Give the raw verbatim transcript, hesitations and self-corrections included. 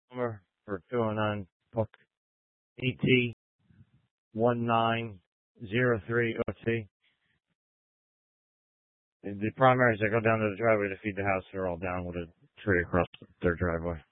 number for two oh nine Puck E T one nine zero three O T. The primaries that go down to the driveway to feed the house are all down with a tree across their driveway.